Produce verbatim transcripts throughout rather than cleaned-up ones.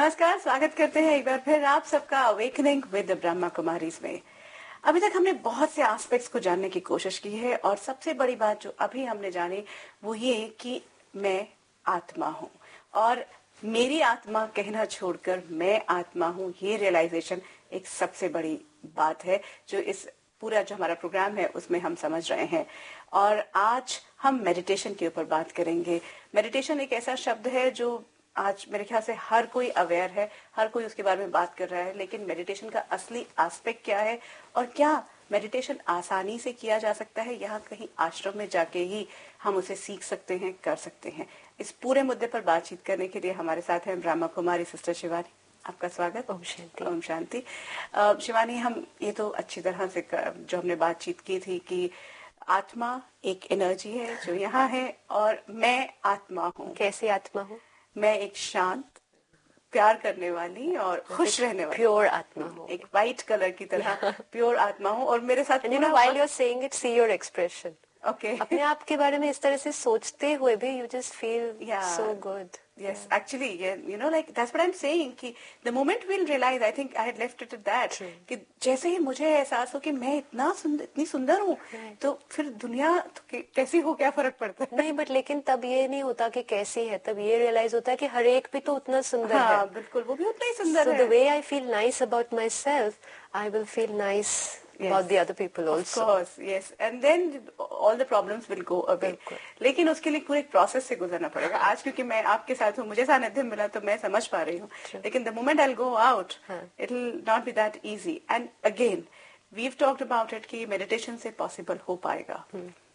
नमस्कार, स्वागत करते हैं एक बार फिर आप सबका अवेकनिंग विद ब्रह्मा कुमारीज में। अभी तक हमने बहुत से एस्पेक्ट्स को जानने की कोशिश की है और सबसे बड़ी बात जो अभी हमने जानी वो ये कि मैं आत्मा हूँ और मेरी आत्मा कहना छोड़कर मैं आत्मा हूँ, ये रियलाइजेशन एक सबसे बड़ी बात है जो इस पूरा जो हमारा प्रोग्राम है उसमें हम समझ रहे हैं। और आज हम मेडिटेशन के ऊपर बात करेंगे। मेडिटेशन एक ऐसा शब्द है जो आज मेरे ख्याल से हर कोई अवेयर है, हर कोई उसके बारे में बात कर रहा है, लेकिन मेडिटेशन का असली एस्पेक्ट क्या है और क्या मेडिटेशन आसानी से किया जा सकता है, यहाँ कहीं आश्रम में जाके ही हम उसे सीख सकते हैं, कर सकते हैं। इस पूरे मुद्दे पर बातचीत करने के लिए हमारे साथ हैं ब्रह्मा कुमारी सिस्टर शिवानी। आपका स्वागत। ओम शांति। ओम शांति। शिवानी, हम ये तो अच्छी तरह से जो हमने बातचीत की थी कि आत्मा एक एनर्जी है जो यहाँ है और मैं आत्मा हूँ। कैसी आत्मा हूँ? मैं एक शांत, प्यार करने वाली और खुश रहने वाली प्योर आत्मा हूँ, एक वाइट कलर की तरह प्योर आत्मा हूँ। और मेरे साथ And you know, while you're saying it, see your expression. Okay. अपने आप के बारे में इस तरह से सोचते हुए भी you just feel Yeah. so good. Yes, yeah. Actually, yeah, you know, like that's what I'm saying कि the moment we'll realize, I think I had left it at that, कि जैसे ही मुझे एहसास हो कि मैं इतना सुंदर, इतनी सुंदर हूँ, right. तो फिर दुनिया तो कैसी हो, क्या फर्क पड़ता है? नहीं, बट लेकिन तब ये नहीं होता कि कैसी है, तब ये रियलाइज होता है कि हर एक भी तो उतना सुंदर हाँ, है। बिल्कुल, वो भी उतना ही सुंदर है। So the way I feel nice about myself, I will feel nice yes. about the other people also. Of course, yes. And then all the problems will go away. लेकिन उसके लिए पूरे प्रोसेस से गुजरना पड़ेगा। आज क्योंकि मैं आपके साथ हूँ, मुझे सानिध्य मिला तो मैं समझ पा रही हूँ। लेकिन the moment I'll go out, it will not be that easy. And again, we've talked about it कि meditation से possible हो पाएगा।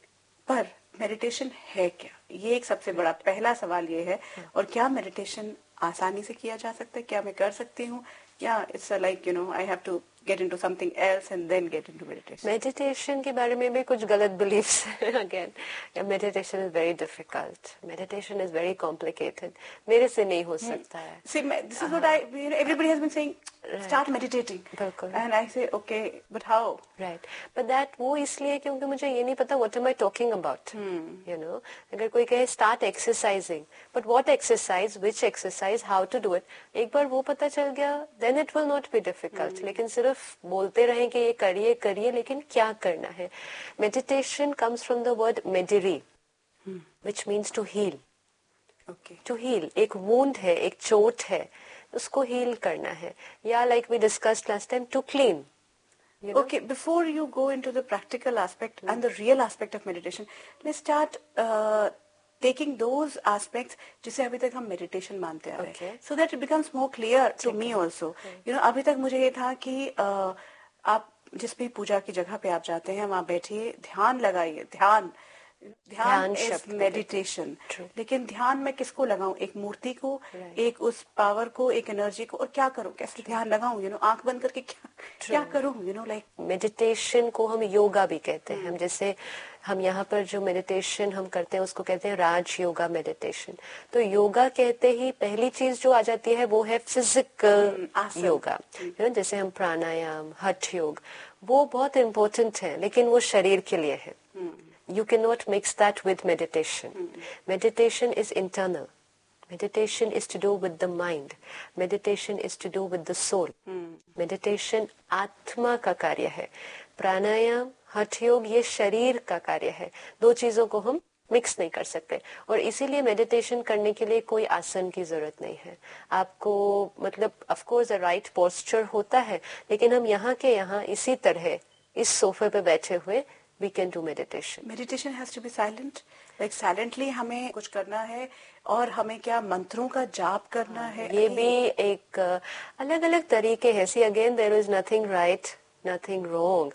पर मेडिटेशन है क्या? ये एक सबसे बड़ा पहला सवाल ये है। और क्या मेडिटेशन आसानी से किया जा सकता है? क्या मैं कर सकती हूँ? या it's like you know I have to get into something else and then get into meditation. Meditation के बारे में भी कुछ गलत beliefs हैं again. Meditation is very difficult. Meditation is very complicated. मेरे से नहीं हो सकता है. See, this is what I, you know, everybody has been saying, start meditating. बिल्कुल. And I say, okay, but how? Right. But that वो इसलिए क्योंकि मुझे ये नहीं पता what am I talking about. Hmm. You know, अगर कोई कहे start exercising, but what exercise, which exercise, how to do it, एक बार वो पता चल गया, then it will not be difficult. लेकिन सिर्फ बोलते रहें कि ये करिए करिए, लेकिन क्या करना है? Meditation comes from the word mediri, hmm. which means to heal. Okay. To heal. एक wound है, एक चोट है, उसको heal करना है. या like we discussed last time, to clean. You know? Okay, before you go into the practical aspect hmm. and the real aspect of meditation, let's start uh, taking those aspects जिसे अभी तक हम meditation मानते आ रहे हैं, so that it becomes more clear to me also. You know, अभी तक मुझे ये था कि uh, आप जिस भी पूजा की जगह पे आप जाते हैं वहाँ बैठिए, ध्यान लगाइए, ध्यान ध्यान इज मेडिटेशन। लेकिन ध्यान में किसको लगाऊं? एक मूर्ति को, right. एक उस पावर को, एक एनर्जी को, और क्या करूं? कैसे ध्यान लगाऊं? यू नो, आंख बंद करके क्या True. क्या करूं? यू नो, लाइक मेडिटेशन को हम योगा भी कहते हैं। हम जैसे हम यहाँ पर जो मेडिटेशन हम करते हैं उसको कहते हैं राज योगा मेडिटेशन। तो योगा कहते ही पहली चीज जो आ जाती है वो है physical hmm, yoga. You know, जैसे हम प्राणायाम, हठ योग, वो बहुत इम्पोर्टेंट है, लेकिन वो शरीर के लिए है। hmm. You cannot mix that with meditation. Mm-hmm. Meditation is internal. Meditation is to do with the mind. Meditation is to do with the soul. Mm-hmm. Meditation आत्मा का कार्य है। प्राणायाम, हठ योग ये शरीर का कार्य है। दो चीजों को हम मिक्स नहीं कर सकते। और इसीलिए मेडिटेशन करने के लिए कोई आसन की जरूरत नहीं है। आपको मतलब ऑफ कोर्स राइट पोस्चर होता है, लेकिन हम यहाँ के यहाँ इसी तरह इस सोफे पे बैठे हुए we can do meditation. Meditation has to be silent. Like silently हमें कुछ करना है और हमें क्या मंत्रों का जाप करना है? ये भी एक अलग अलग तरीके हैं. See again there is nothing right, nothing wrong.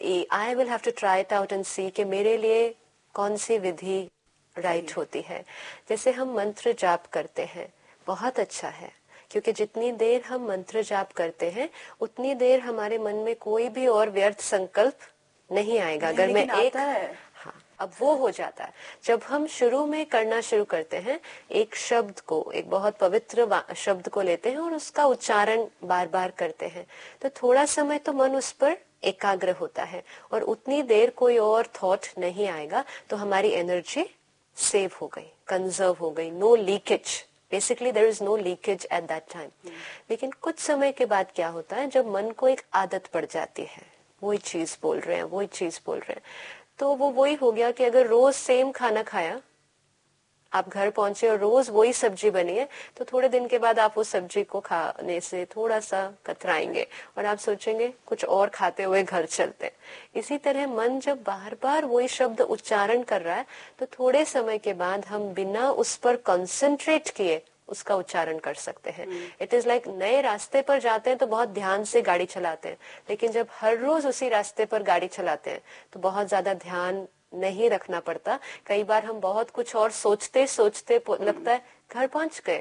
I will have to try it out and see कि मेरे लिए कौन सी विधि right होती है. जैसे हम मंत्र जाप करते हैं, बहुत अच्छा है, क्योंकि जितनी देर हम मंत्र जाप करते हैं उतनी देर हमारे मन में कोई भी और व्यर्थ संकल्प नहीं आएगा. अगर मैं एक हाँ, अब वो हो जाता है जब हम शुरू में करना शुरू करते हैं, एक शब्द को, एक बहुत पवित्र शब्द को लेते हैं और उसका उच्चारण बार बार करते हैं, तो थोड़ा समय तो मन उस पर एकाग्र होता है और उतनी देर कोई और थॉट नहीं आएगा, तो हमारी एनर्जी सेव हो गई, कंजर्व हो गई, no leakage basically there is no leakage at that time. लेकिन कुछ समय के बाद क्या होता है, जब मन को एक आदत पड़ जाती है, वही चीज बोल रहे हैं वही चीज बोल रहे हैं, तो वो वही हो गया कि अगर रोज सेम खाना खाया, आप घर पहुंचे और रोज वही सब्जी बनी है, तो थोड़े दिन के बाद आप उस सब्जी को खाने से थोड़ा सा कतराएंगे और आप सोचेंगे कुछ और खाते हुए घर चलते। इसी तरह मन जब बार बार वही शब्द उच्चारण कर रहा है, तो थोड़े समय के बाद हम बिना उस पर कंसंट्रेट किए उसका उच्चारण कर सकते हैं। इट इज लाइक नए रास्ते पर जाते हैं तो बहुत ध्यान से गाड़ी चलाते हैं, लेकिन जब हर रोज उसी रास्ते पर गाड़ी चलाते हैं तो बहुत ज्यादा ध्यान नहीं रखना पड़ता। कई बार हम बहुत कुछ और सोचते सोचते लगता है घर पहुंच गए।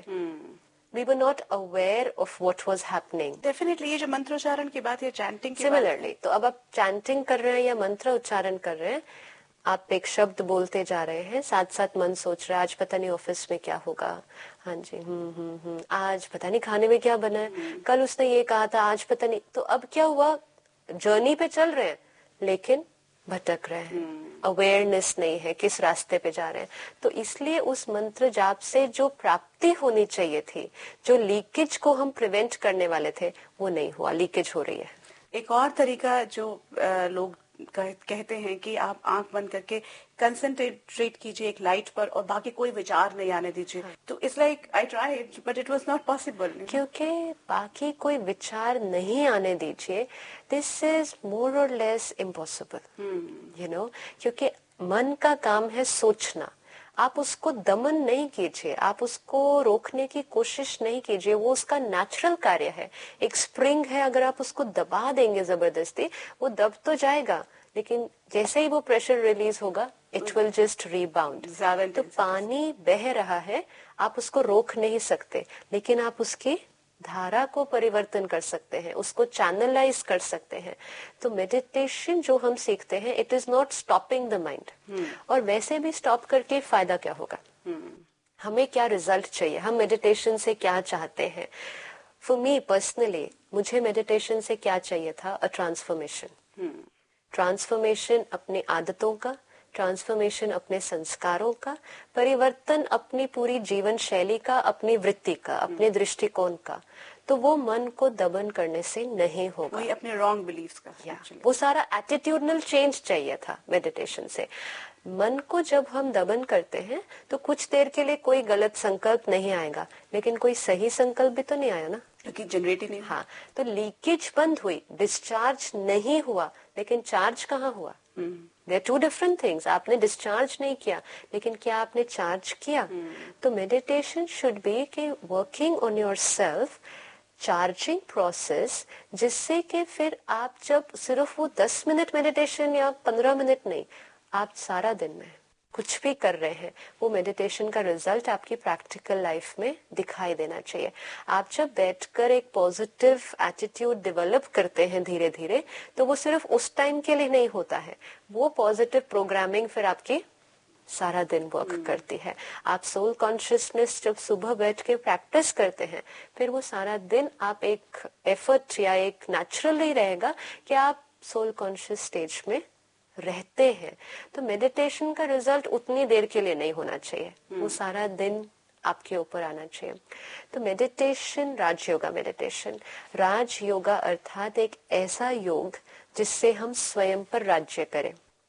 We were not aware of what was happening. Definitely ये जो मंत्रोच्चारण की बात है, चैंटिंग की Similarly, तो अब आप चैंटिंग कर रहे हैं या मंत्र उच्चारण कर रहे हैं, आप एक शब्द बोलते जा रहे हैं, साथ साथ मन सोच रहा है आज पता नहीं ऑफिस में क्या होगा, हाँ जी, हम्म हम्म हम्म आज पता नहीं खाने में क्या बना है, कल उसने ये कहा था, आज पता नहीं। तो अब क्या हुआ, जर्नी पे चल रहे हैं लेकिन भटक रहे हैं, अवेयरनेस नहीं है किस रास्ते पे जा रहे हैं। तो इसलिए उस मंत्र जाप से जो प्राप्ति होनी चाहिए थी, जो लीकेज को हम प्रिवेंट करने वाले थे, वो नहीं हुआ, लीकेज हो रही है। एक और तरीका जो आ, लोग कह, कहते हैं कि आप आंख बंद करके कंसंट्रेट कीजिए एक लाइट पर और बाकी कोई विचार नहीं आने दीजिए। हाँ। तो it's like I tried but it was not possible. क्योंकि बाकी कोई विचार नहीं आने दीजिए, दिस इज मोर और लेस इम्पॉसिबल, यू नो, क्योंकि मन का काम है सोचना। आप उसको दमन नहीं कीजिए, आप उसको रोकने की कोशिश नहीं कीजिए, वो उसका नेचुरल कार्य है। एक स्प्रिंग है, अगर आप उसको दबा देंगे जबरदस्ती, वो दब तो जाएगा, लेकिन जैसे ही वो प्रेशर रिलीज होगा इट विल जस्ट रीबाउंड। तो पानी बह रहा है, आप उसको रोक नहीं सकते, लेकिन आप उसकी धारा को परिवर्तन कर सकते हैं, उसको चैनलाइज कर सकते हैं। तो मेडिटेशन जो हम सीखते हैं, it is not stopping the mind. और वैसे भी स्टॉप करके फायदा क्या होगा, hmm. हमें क्या रिजल्ट चाहिए, हम मेडिटेशन से क्या चाहते हैं। फॉर मी पर्सनली, मुझे मेडिटेशन से क्या चाहिए था, अ ट्रांसफॉर्मेशन। ट्रांसफॉर्मेशन अपनी आदतों का, ट्रांसफॉर्मेशन अपने संस्कारों का, परिवर्तन अपनी पूरी जीवन शैली का, अपनी वृत्ति का, अपने दृष्टिकोण का। तो वो मन को दमन करने से नहीं होगा, वही अपने रॉन्ग बिलीफ्स का, वो सारा एटीट्यूडनल चेंज चाहिए था मेडिटेशन से। मन को जब हम दमन करते हैं तो कुछ देर के लिए कोई गलत संकल्प नहीं आएगा, लेकिन कोई सही संकल्प भी तो नहीं आया ना, क्योंकि जनरेट ही नहीं। हाँ, तो लीकेज बंद हुई, डिस्चार्ज नहीं हुआ, लेकिन चार्ज कहाँ हुआ। There to different things. आपने डिस्चार्ज नहीं किया, लेकिन क्या आपने चार्ज किया। hmm. तो मेडिटेशन शुड बी कि working on your self, charging process, जिससे कि फिर आप जब सिर्फ वो दस मिनट मेडिटेशन या पंद्रह मिनट नहीं, आप सारा दिन में कुछ भी कर रहे हैं, वो मेडिटेशन का रिजल्ट आपकी प्रैक्टिकल लाइफ में दिखाई देना चाहिए। आप जब बैठकर एक पॉजिटिव एटीट्यूड डेवलप करते हैं धीरे धीरे, तो वो सिर्फ उस टाइम के लिए नहीं होता है, वो पॉजिटिव प्रोग्रामिंग फिर आपकी सारा दिन वर्क hmm. करती है। आप सोल कॉन्शियसनेस जब सुबह बैठ के प्रैक्टिस करते हैं, फिर वो सारा दिन आप एक एफर्ट या एक नेचुरली रहेगा कि आप सोल कॉन्शियस स्टेज में रहते हैं। तो मेडिटेशन का रिजल्ट उतनी देर के लिए नहीं होना चाहिए, hmm. वो सारा दिन आपके ऊपर आना चाहिए। तो मेडिटेशन, राजयोगा मेडिटेशन, राजयोगा अर्थात एक ऐसा योग जिससे हम स्वयं पर राज्य करें।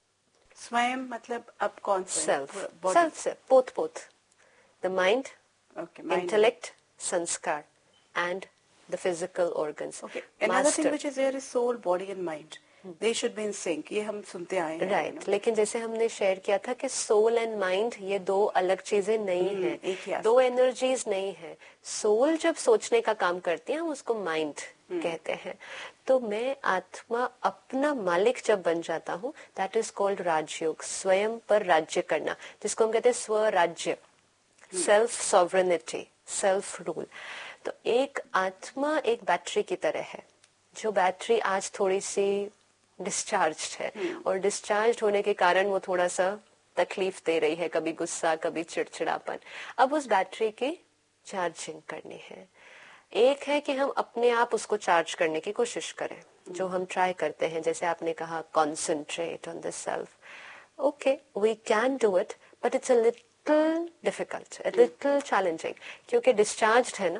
स्वयं मतलब अब कौन सा? सेल्फ, सेल्फ से पोत पोत, द माइंड, इंटेलेक्ट, संस्कार and the physical organs. Another thing which is there is soul, body and mind. They should be in sync. ये हम सुनते आए हैं। Right right. लेकिन जैसे हमने शेयर किया था कि सोल एंड माइंड ये दो अलग चीजें नहीं hmm, है, दो एनर्जीज नहीं है। सोल जब सोचने का काम करती है हम उसको माइंड hmm. कहते हैं। तो मैं आत्मा अपना मालिक जब बन जाता हूँ, दैट इज कॉल्ड राजयोग, स्वयं पर राज्य करना, जिसको हम कहते हैं स्वराज्य, सेल्फ सॉवरेनिटी, सेल्फ रूल। तो एक आत्मा एक बैटरी की तरह है, जो बैटरी आज थोड़ी सी डिस्चार्ज है hmm. और डिस्चार्ज होने के कारण वो थोड़ा सा तकलीफ दे रही है, कभी गुस्सा कभी चिड़चिड़ापन। अब उस बैटरी की चार्जिंग करनी है। एक है कि हम अपने आप उसको चार्ज करने की कोशिश करें, hmm. जो हम ट्राई करते हैं, जैसे आपने कहा concentrate on the self. Okay, we can do it, but it's a little difficult, a little challenging, क्योंकि डिस्चार्ज है ना,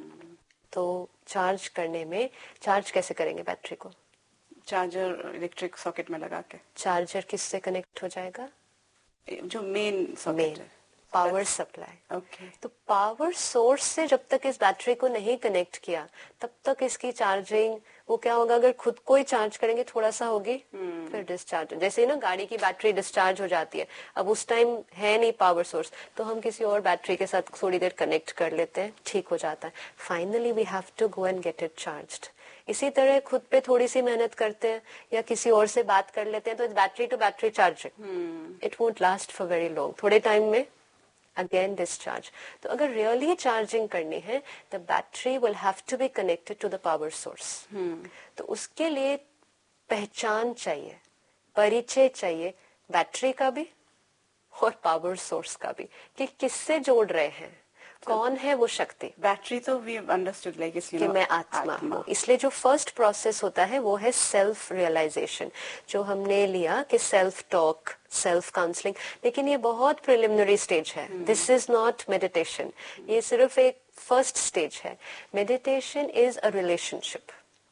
तो चार्ज करने में, चार्ज कैसे करेंगे बैटरी को? चार्जर इलेक्ट्रिक सॉकेट में लगा के। चार्जर किससे कनेक्ट हो जाएगा? जो मेन सॉकेट है, पावर सप्लाई। ओके। तो पावर सोर्स से जब तक इस बैटरी को नहीं कनेक्ट किया तब तक इसकी चार्जिंग, वो क्या होगा, अगर खुद को ही चार्ज करेंगे थोड़ा सा होगी, फिर डिस्चार्ज, जैसे ना गाड़ी की बैटरी डिस्चार्ज हो जाती है, अब उस टाइम है नहीं पावर सोर्स, तो हम किसी और बैटरी के साथ थोड़ी देर कनेक्ट कर लेते हैं, ठीक हो जाता है। Finally we have to go and get it charged. इसी तरह खुद पे थोड़ी सी मेहनत करते हैं या किसी और से बात कर लेते हैं, तो battery to battery charging, it won't last for very long, थोड़े टाइम में अगेन डिस्चार्ज। तो अगर रियली चार्जिंग करनी है, the battery will have to be connected to the power source. तो उसके लिए पहचान चाहिए, परिचय चाहिए, बैटरी का भी और पावर सोर्स का भी, कि किससे जोड़ रहे हैं, कौन है वो शक्ति। बैटरी तो वी अंडरस्टूड लाइक कि मैं आत्मा हूँ, इसलिए जो फर्स्ट प्रोसेस होता है वो है सेल्फ रियलाइजेशन, जो हमने लिया कि सेल्फ टॉक, सेल्फ काउंसलिंग, लेकिन ये बहुत प्रिलिमिनरी स्टेज है, दिस इज नॉट मेडिटेशन, ये सिर्फ एक फर्स्ट स्टेज है। Meditation is a relationship,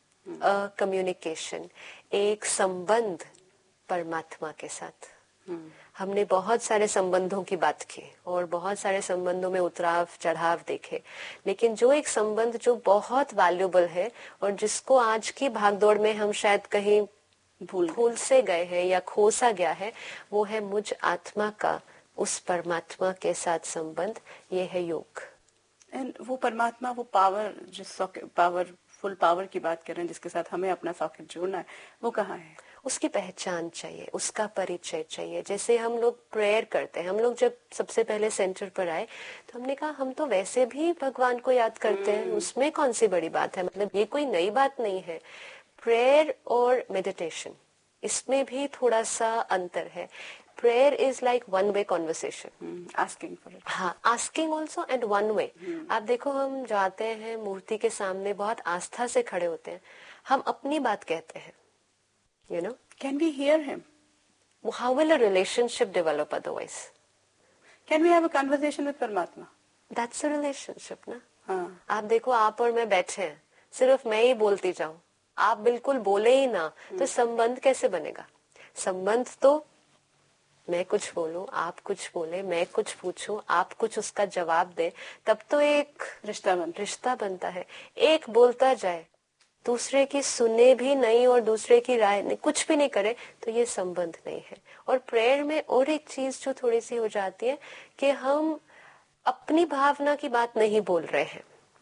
a communication, एक संबंध परमात्मा के साथ। हमने बहुत सारे संबंधों की बात की और बहुत सारे संबंधों में उतराव चढ़ाव देखे, लेकिन जो एक संबंध जो बहुत वैल्यूबल है और जिसको आज की भागदौड़ में हम शायद कहीं भूल भूल से गए हैं या खोसा गया है, वो है मुझ आत्मा का उस परमात्मा के साथ संबंध, ये है योग। एंड वो परमात्मा, वो पावर, जिस पावरफुल पावर की बात कर रहे हैं, जिसके साथ हमें अपना सॉकेट जोड़ना है, वो कहाँ है? उसकी पहचान चाहिए, उसका परिचय चाहिए। जैसे हम लोग प्रेयर करते हैं, हम लोग जब सबसे पहले सेंटर पर आए तो हमने कहा हम तो वैसे भी भगवान को याद करते हैं, उसमें कौन सी बड़ी बात है, मतलब ये कोई नई बात नहीं है। प्रेयर और मेडिटेशन, इसमें भी थोड़ा सा अंतर है। Prayer is like one way conversation, asking for it, हाँ, asking also and one way. आप देखो, हम जाते हैं मूर्ति के सामने, बहुत आस्था से खड़े होते हैं, हम अपनी बात कहते हैं, you know, can we hear him? How will a relationship develop otherwise? Can we have a conversation with परमात्मा? That's a relationship ना। हाँ। आप देखो, आप और मैं बैठे हैं, सिर्फ मैं ही बोलती जाऊं, आप बिल्कुल बोले ही ना, तो संबंध कैसे बनेगा? संबंध तो मैं कुछ बोलूं, आप कुछ बोले, मैं कुछ पूछूं, आप कुछ उसका जवाब दे, तब तो एक रिश्ता बन रिश्ता बनता है। एक बोलता जाए, दूसरे की सुने भी नहीं और दूसरे की राय नहीं, कुछ भी नहीं करे, तो ये संबंध नहीं है। और प्रेयर में और एक चीज जो थोड़ी सी हो जाती है कि हम अपनी भावना की बात नहीं बोल रहे हैं।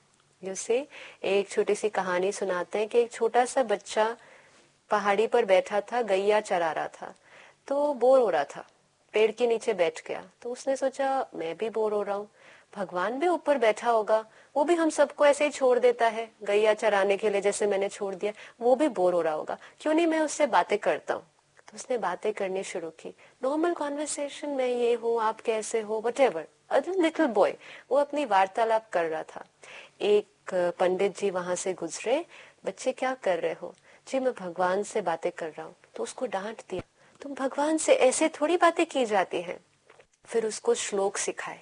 जैसे एक छोटी सी कहानी सुनाते हैं कि एक छोटा सा बच्चा पहाड़ी पर बैठा था, गैया चरा रहा था, तो बोर हो रहा था, पेड़ के नीचे बैठ गया। तो उसने सोचा मैं भी बोर हो रहा हूँ, भगवान भी ऊपर बैठा होगा, वो भी हम सबको ऐसे ही छोड़ देता है गैया चराने के लिए, जैसे मैंने छोड़ दिया, वो भी बोर हो रहा होगा, क्यों नहीं मैं उससे बातें करता हूँ। तो उसने बातें करनी शुरू की, नॉर्मल कॉन्वर्सेशन, मैं ये हूँ, आप कैसे हो, व्हाटएवर, अ लिटिल बॉय, वो अपनी वार्तालाप कर रहा था। एक पंडित जी वहां से गुजरे, बच्चे क्या कर रहे हो? जी मैं भगवान से बातें कर रहा हूँ। तो उसको डांट दिया, तुम भगवान से ऐसे थोड़ी बातें की जाती हैं। फिर उसको श्लोक सिखाए,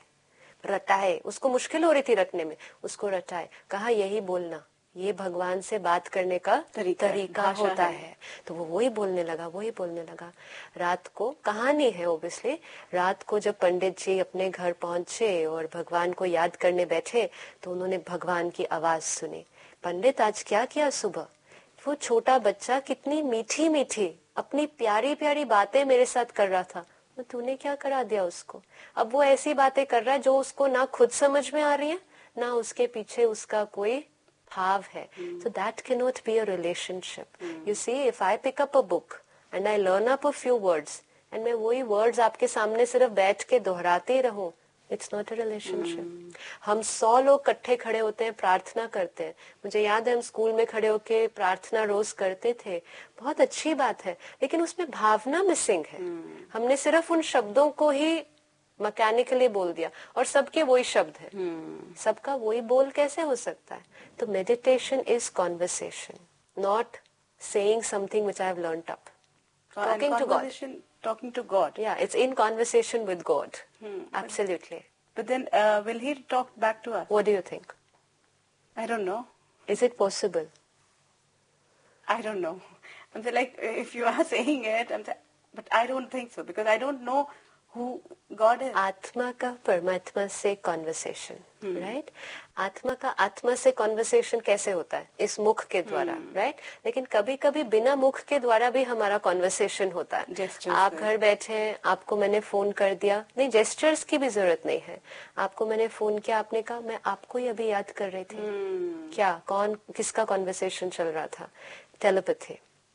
रटाए, उसको मुश्किल हो रही थी रटने में, उसको रटाए, कहा यही बोलना, ये भगवान से बात करने का तरीका, तरीका होता है।, है तो वो वही बोलने लगा, वही बोलने लगा। रात को, कहानी है ओब्वियसली, रात को जब पंडित जी अपने घर पहुंचे और भगवान को याद करने बैठे, तो उन्होंने भगवान की आवाज सुनी, पंडित आज क्या किया सुबह? वो छोटा बच्चा कितनी मीठी मीठी अपनी प्यारी प्यारी बातें मेरे साथ कर रहा था, तो तूने क्या करा दिया उसको? अब वो ऐसी बातें कर रहा है जो उसको ना खुद समझ में आ रही है, ना उसके पीछे उसका कोई भाव है। So that cannot be a relationship. You see, if I pick up a book and I learn up a few words and मैं वही words आपके सामने सिर्फ बैठ के दोहराते ही रहूं, it's not a relationship. हम सौ लोग इकट्ठे खड़े होते हैं, प्रार्थना करते हैं। मुझे याद है हम स्कूल में खड़े होके प्रार्थना रोज करते थे, बहुत अच्छी बात है, लेकिन उसमें भावना मिसिंग है। हमने सिर्फ उन शब्दों को ही मैकेनिकली बोल दिया और सबके वही शब्द है, सबका वही बोल कैसे हो सकता है? तो meditation is conversation, not saying something which I have learned up, talking to God. talking to God. Yeah, it's in conversation with God. Hmm. Absolutely. But then, uh, will He talk back to us? What do you think? I don't know. Is it possible? I don't know. I'm saying, like, if you are saying it, I'm saying, but I don't think so, because I don't know who God is. आत्मा का परमात्मा से conversation, right? आत्मा का आत्मा से conversation कैसे होता है? इस मुख के द्वारा, राइट? लेकिन कभी कभी बिना मुख के द्वारा भी हमारा कॉन्वर्सेशन होता है. Gestures आप से. घर बैठे हैं, आपको मैंने फोन कर दिया, नहीं, जेस्चर्स की भी जरूरत नहीं है. आपको मैंने फोन किया, आपने कहा मैं आपको ही अभी याद कर रही थी. क्या, कौन, किसका कॉन्वर्सेशन चल रहा था? टेलीपैथी.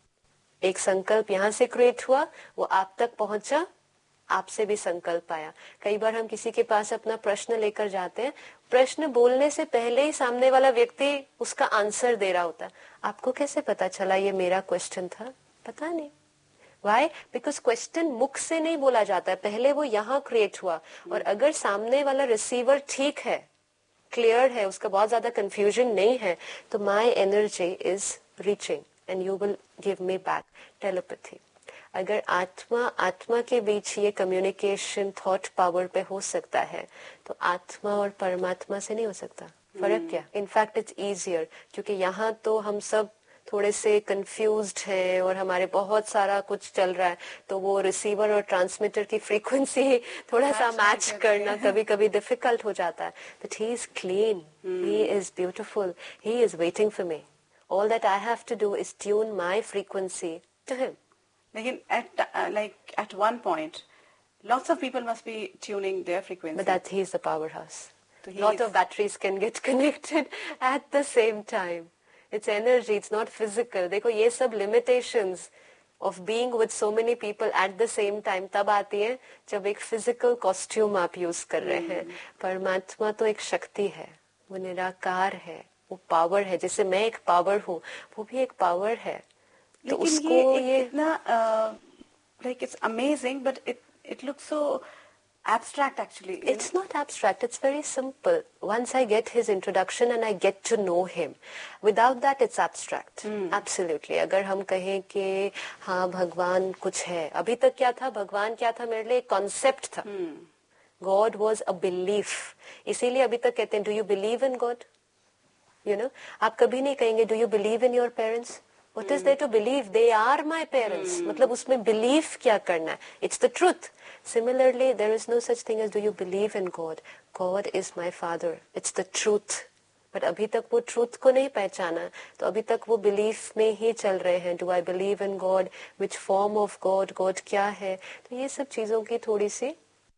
एक संकल्प यहाँ से क्रिएट हुआ, वो आप तक पहुंचा, आपसे भी संकल्प आया. कई बार हम किसी के पास अपना प्रश्न लेकर जाते हैं, प्रश्न बोलने से पहले ही सामने वाला व्यक्ति उसका आंसर दे रहा होता है. आपको कैसे पता चला ये मेरा क्वेश्चन था? पता नहीं. Why? Because क्वेश्चन मुख से नहीं बोला जाता है, पहले वो यहाँ क्रिएट हुआ. और अगर सामने वाला रिसीवर ठीक है, क्लियर है, उसका बहुत ज्यादा कंफ्यूजन नहीं है, तो my energy is reaching and you will give me back telepathy. अगर आत्मा आत्मा के बीच ये कम्युनिकेशन थॉट पावर पे हो सकता है, तो आत्मा और परमात्मा से नहीं हो सकता. फर्क क्या? इनफैक्ट इट्स इजियर, क्योंकि यहाँ तो हम सब थोड़े से कंफ्यूज्ड हैं और हमारे बहुत सारा कुछ चल रहा है, तो वो रिसीवर और ट्रांसमीटर की फ्रीक्वेंसी थोड़ा सा मैच करना कभी कभी डिफिकल्ट हो जाता है. But he is clean, he is beautiful, he is waiting for me. All that I have to do is tune my frequency to him. लेकिन at uh, like at one point, lots of people must be tuning their frequency. But that he is the powerhouse. So he Lot is- of batteries can get connected at the same time. It's energy, it's not physical. देखो ये सब limitations of being with so many people at the same time तब आती है जब एक physical costume आप use कर रहे हैं. परमात्मा तो एक शक्ति है, वो निराकार है, वो power है. जैसे मैं एक power हूँ, वो भी एक power है. तो लेकिन उसको ये ये इतना like it's amazing, but it it looks so abstract actually. you It's not abstract, it's very simple. Once I get his introduction and I get to know him, without that it's abstract. Absolutely. अगर हम कहें कि हाँ भगवान कुछ है, अभी तक क्या था, भगवान क्या था मेरे लिए, एक कॉन्सेप्ट था. God was a belief. इसीलिए अभी तक कहते हैं, do you believe in God? You know, आप कभी नहीं कहेंगे do you believe in your parents? What is there to believe? They are my parents. मतलब उसमें belief क्या करना है? It's the truth. Similarly, there is no such thing as do you believe in God? God is my father. It's the truth. But अभी तक वो truth को नहीं पहचाना, तो अभी तक वो belief में ही चल रहे हैं. Do I believe in God? Which form of God? God क्या है? तो ये सब चीजों की थोड़ी सी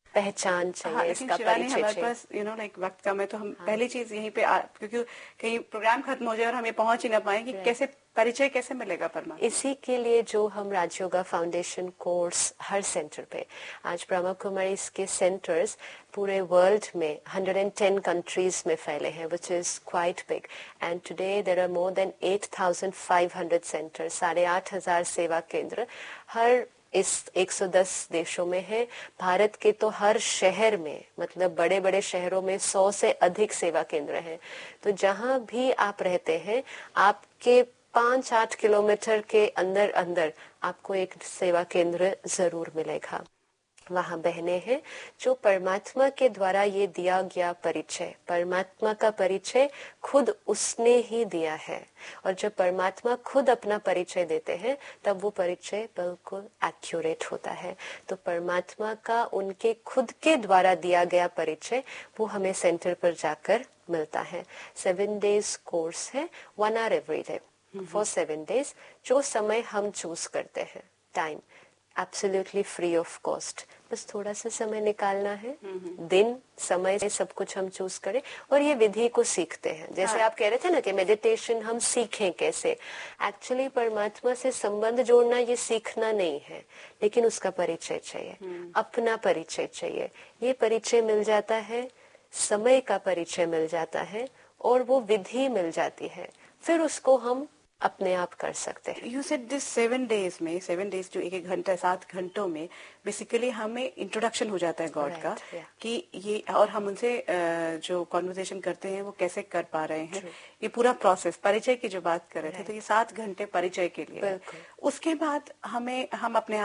पहचान चाहिए, हाँ, लेकिन इसका शिवानी परिचय हमारे चाहिए. पास यू नो लाइक वक्त कम है, तो हम पहली चीज यहीं पे आ, क्योंकि कहीं प्रोग्राम खत्म हो जाए और हमें पहुंच ही ना पाए कि कैसे परिचय कैसे मिलेगा परमात्मा. इसी के लिए जो हम राजयोगा फाउंडेशन कोर्स हर सेंटर पे, आज ब्रह्मा कुमारी के सेंटर्स पूरे वर्ल्ड में one hundred ten कंट्रीज में फैले हैं, which is quite big. And today there are more than eight thousand five hundred centres, साढ़े आठ हजार सेवा केंद्र हर इस एक सौ दस देशों में है. भारत के तो हर शहर में, मतलब बड़े बड़े शहरों में सौ से अधिक सेवा केंद्र हैं. तो जहां भी आप रहते हैं, आपके पांच आठ किलोमीटर के अंदर अंदर आपको एक सेवा केंद्र जरूर मिलेगा. वहाँ बहनें हैं जो परमात्मा के द्वारा ये दिया गया परिचय, परमात्मा का परिचय खुद उसने ही दिया है. और जब परमात्मा खुद अपना परिचय देते हैं, तब वो परिचय बिल्कुल एक्यूरेट होता है. तो परमात्मा का उनके खुद के द्वारा दिया गया परिचय वो हमें सेंटर पर जाकर मिलता है. सेवन डेज कोर्स है, one hour every day for seven days. जो समय हम चूज करते हैं, time absolutely free of cost, बस थोड़ा सा समय निकालना है, दिन समय से सब कुछ हम चूज करें और ये विधि को सीखते हैं. जैसे आप कह रहे थे ना कि मेडिटेशन हम सीखें कैसे, एक्चुअली परमात्मा से संबंध जोड़ना ये सीखना नहीं है, लेकिन उसका परिचय चाहिए, अपना परिचय चाहिए. ये परिचय मिल जाता है, समय का परिचय मिल जाता है और वो विधि मिल जाती है, फिर उसको हम अपने आप कर सकते हैं. You said this seven days में, सेवन डेज जो एक एक घंटा सात घंटों में बेसिकली हमें इंट्रोडक्शन हो जाता है गॉड Right, का, yeah. कि ये, और हम उनसे अ, जो कॉन्वर्सेशन करते हैं वो कैसे कर पा रहे हैं. ये पूरा प्रोसेस, परिचय की जो बात कर रहे थे, तो ये सात घंटे परिचय के लिए है. बिल्कुल. उसके बाद हमें हम अपने आप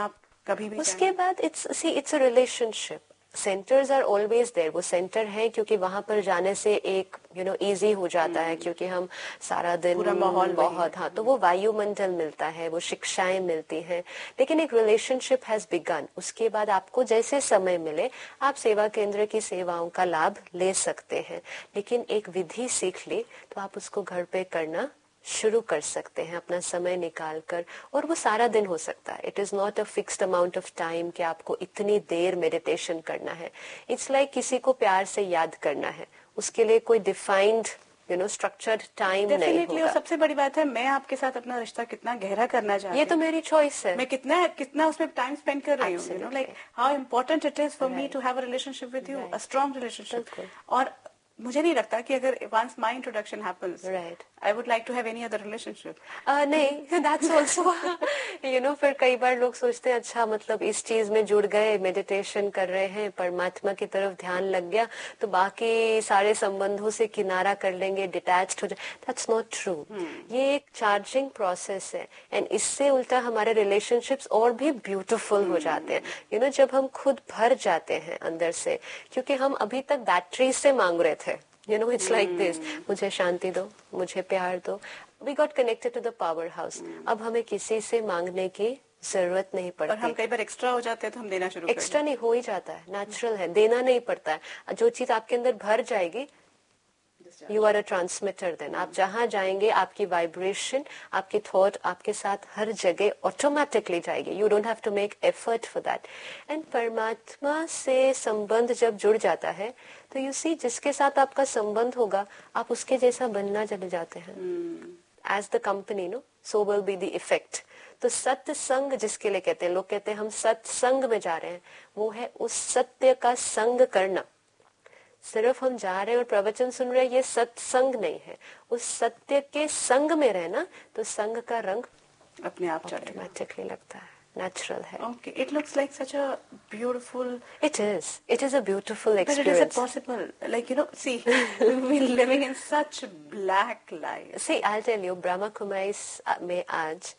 कभी भी उसके बाद it's see it's a relationship. Centres are always there. वो सेंटर है क्योंकि वहां पर जाने से एक यू नो इजी हो जाता है, क्योंकि हम सारा दिन पूरा माहौल वही बहुत, हाँ, तो वो वायुमंडल मिलता है, वो शिक्षाएं मिलती हैं. लेकिन एक रिलेशनशिप हैज बिगन. उसके बाद आपको जैसे समय मिले आप सेवा केंद्र की सेवाओं का लाभ ले सकते हैं. लेकिन एक विधि सीख ली तो आप उसको घर पे करना शुरू कर सकते हैं अपना समय निकाल कर. और वो सारा दिन हो सकता है. It is not a fixed amount of time कि आपको इतनी देर मेडिटेशन करना है. इट्स लाइक किसी को प्यार से याद करना है, उसके लिए कोई defined you know structured time नहीं डेफिनेटली. और होगा. सबसे बड़ी बात है, मैं आपके साथ अपना रिश्ता कितना गहरा करना चाहती ये हूँ, तो मेरी चॉइस है. मैं कितना कितना उसमें टाइम स्पेंड कर रही हूँ. You know like how important it is for me to have a relationship with you, a strong relationship. और मुझे नहीं लगता कि अगर once my introduction happens, right, I would like to have any other relationship. नहीं, that's also you know. फिर कई बार लोग सोचते हैं अच्छा मतलब इस चीज में जुड़ गए, मेडिटेशन कर रहे हैं, परमात्मा की तरफ ध्यान लग गया तो बाकी सारे संबंधों से किनारा कर लेंगे, डिटैच्ड हो जाए. That's not true. ये एक चार्जिंग प्रोसेस है. एंड इससे उल्टा हमारे रिलेशनशिप्स और भी ब्यूटीफुल हो जाते हैं. यू नो जब हम खुद भर जाते हैं अंदर से, क्योंकि हम अभी तक बैटरी से मांग रहे थे. You know, it's like this. मुझे शांति दो, मुझे प्यार दो. We got connected to the power house. अब हमें किसी से मांगने की जरूरत नहीं और हम पड़ती. कई बार एक्स्ट्रा हो जाते हैं तो हम देना शुरू कर एक्स्ट्रा नहीं हो ही जाता है, नेचुरल है, देना नहीं पड़ता है. जो चीज आपके अंदर भर जाएगी, you are a transmitter. Then आप जहां जाएंगे आपकी वाइब्रेशन, आपकी थॉट आपके साथ हर जगह ऑटोमेटिकली जाएगी. You don't have to make effort for that. And परमात्मा से संबंध जब जुड़ जाता है तो यू सी जिसके साथ आपका संबंध होगा आप उसके जैसा बनना चले जाते हैं. As the company no so will be the effect. तो सत्संग जिसके लिए कहते हैं, लोग कहते हैं हम सत्संग में जा रहे हैं, वो है उस सत्य का संग करना. सिर्फ हम जा रहे हैं और प्रवचन सुन रहे हैं, ये सत्संग नहीं है. उस सत्य के संग में रहना तो संग का रंग अपने आप चढ़ेगा, ऑटोमेटिकली लगता है, नेचुरल है. Okay, it looks like such a beautiful. It is. It is a beautiful But it experience. isn't possible. Like, you know, see, we've been living in such black light. See, I'll tell you, Brahma Kumari में आज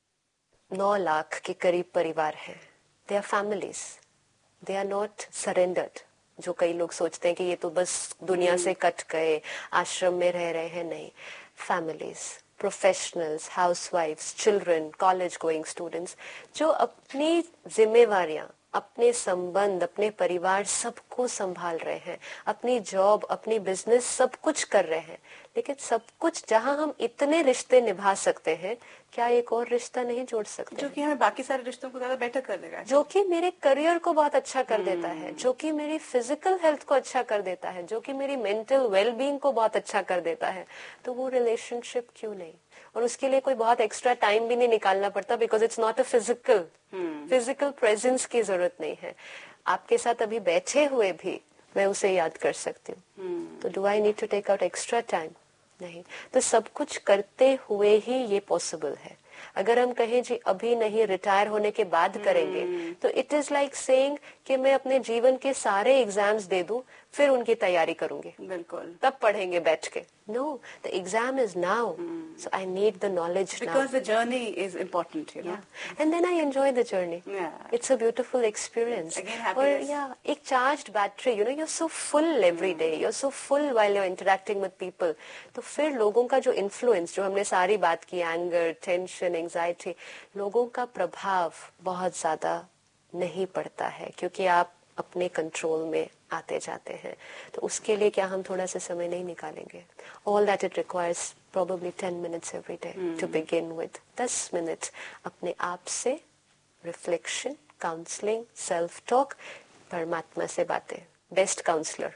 नौ लाख के करीब परिवार हैं. They are families. They are not surrendered. जो कई लोग सोचते हैं कि ये तो बस दुनिया से कट गए, आश्रम में रह रहे हैं. नहीं, families, professionals, हाउसवाइफ्स, children, college going students, जो अपनी जिम्मेवारियां, अपने संबंध, अपने परिवार सबको संभाल रहे हैं, अपनी जॉब, अपनी बिजनेस सब कुछ कर रहे हैं. लेकिन सब कुछ जहां हम इतने रिश्ते निभा सकते हैं, क्या एक और रिश्ता नहीं जोड़ सकते, जो कि हमें बाकी सारे रिश्तों को ज्यादा बेटर कर देगा, जो कि मेरे करियर को बहुत अच्छा कर देता है, जो कि मेरी फिजिकल हेल्थ को अच्छा कर देता है, जो कि मेरी मेंटल वेलबींग को बहुत अच्छा कर देता है. तो वो रिलेशनशिप क्यों नहीं? और उसके लिए कोई बहुत एक्स्ट्रा टाइम भी नहीं निकालना पड़ता, because it's not a physical physical presence की जरूरत नहीं है. आपके साथ अभी बैठे हुए भी मैं उसे याद कर सकती हूँ. तो do I need to take out extra time? नहीं. तो सब कुछ करते हुए ही ये पॉसिबल है. अगर हम कहें जी अभी नहीं, रिटायर होने के बाद करेंगे, तो इट इज लाइक सेइंग कि मैं अपने जीवन के सारे एग्जाम्स दे दूं फिर उनकी तैयारी करूंगी, बिल्कुल, तब पढ़ेंगे बैठ के. No, the exam is now, so I need the knowledge now, because the journey is important, you know, and then I enjoy the journey. It's a beautiful experience. और या एक charged battery, you know, you are so full every day, you are so full while you are interacting with people. तो फिर लोगों का जो influence, जो हमने सारी बात की, एंगर, टेंशन, एंजाइटी, लोगों का प्रभाव बहुत ज्यादा नहीं पड़ता है, क्योंकि आप अपने कंट्रोल में आते जाते हैं. तो उसके लिए क्या हम थोड़ा सा समय नहीं निकालेंगे? All that it requires probably ten minutes every day to begin with. दस मिनट अपने आप से रिफ्लेक्शन, काउंसलिंग, सेल्फ टॉक, परमात्मा से बातें. बेस्ट काउंसलर,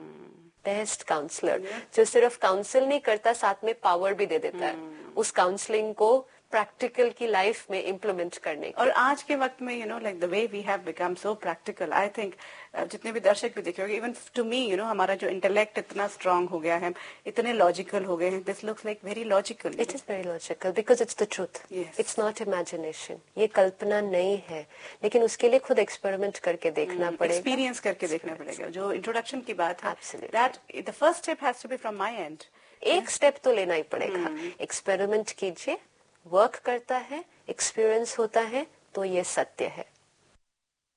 बेस्ट काउंसलर जो सिर्फ काउंसिल नहीं करता, साथ में पावर भी दे देता है उस काउंसलिंग को प्रैक्टिकल की लाइफ में इम्प्लीमेंट करने की. और आज के वक्त में, you know, like the way we have become so practical, I think जितने भी दर्शक भी देखे होंगे, even to me, you know, हमारा जो इंटेलेक्ट इतना स्ट्रांग हो गया है, इतने लॉजिकल हो गए हैं. This looks like very logical. It is very logical because it's the truth. It's not imagination. ये कल्पना नहीं है, लेकिन उसके लिए खुद एक्सपेरिमेंट करके देखना पड़ेगा, एक्सपीरियंस करके देखना पड़ेगा. जो इंट्रोडक्शन की बात है, Absolutely. That the first step has to be from my and. एक स्टेप तो लेना ही पड़ेगा. एक्सपेरिमेंट कीजिए, वर्क करता है, एक्सपीरियंस होता है, तो ये सत्य है.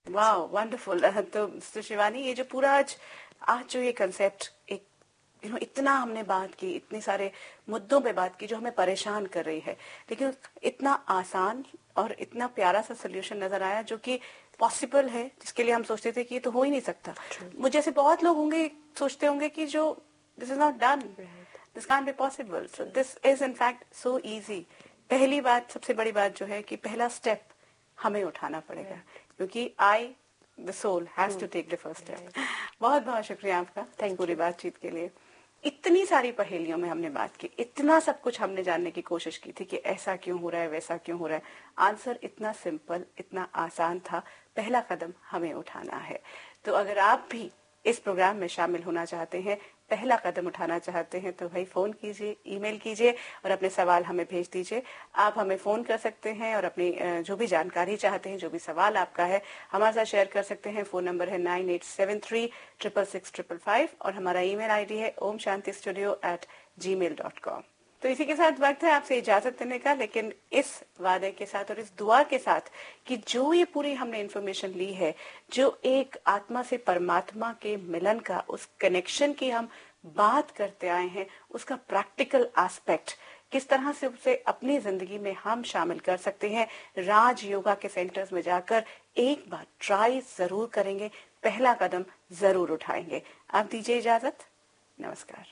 वाह, वंडरफुल। तो तो शिवानी, ये जो पूरा आज आज जो ये कंसेप्ट, एक यू नो इतना हमने बात की, इतने सारे मुद्दों पे बात की जो हमें परेशान कर रही है, लेकिन इतना आसान और इतना प्यारा सा सोल्यूशन नजर आया जो कि पॉसिबल है, जिसके लिए हम सोचते थे कि ये तो हो ही नहीं सकता। मुझे ऐसे बहुत लोग होंगे सोचते होंगे कि जो this is not done, this can't be possible, so this is in fact so easy. पहली बात, सबसे बड़ी बात जो है कि पहला स्टेप हमें उठाना पड़ेगा, क्योंकि I the soul has to take the first step. बहुत बहुत शुक्रिया आपका Thank पूरी you. बातचीत के लिए। इतनी सारी पहेलियों में हमने बात की, इतना सब कुछ हमने जानने की कोशिश की थी कि ऐसा क्यों हो रहा है, वैसा क्यों हो रहा है। आंसर इतना सिंपल, इतना आसान था। पहला कदम हमें उठाना है। तो अगर आप भी इस प्रोग्राम में शामिल होना चाहते हैं, पहला कदम उठाना चाहते हैं, तो भाई फोन कीजिए, ईमेल कीजिए और अपने सवाल हमें भेज दीजिए। आप हमें फोन कर सकते हैं और अपनी अ, जो भी जानकारी चाहते हैं, जो भी सवाल आपका है, हमारे साथ शेयर कर सकते हैं। फोन नंबर है nine eight seven three triple six triple five और हमारा ईमेल आईडी है ओम शांति स्टूडियो एट जी मेल डॉट कॉम। तो इसी के साथ वक्त है आपसे इजाजत देने का, लेकिन इस वादे के साथ और इस दुआ के साथ कि जो ये पूरी हमने इन्फॉर्मेशन ली है, जो एक आत्मा से परमात्मा के मिलन का, उस कनेक्शन की हम बात करते आए हैं, उसका प्रैक्टिकल एस्पेक्ट किस तरह से उसे अपनी जिंदगी में हम शामिल कर सकते हैं, राज योगा के सेंटर्स में जाकर एक बार ट्राई जरूर करेंगे, पहला कदम जरूर उठाएंगे। आप दीजिए इजाजत, नमस्कार।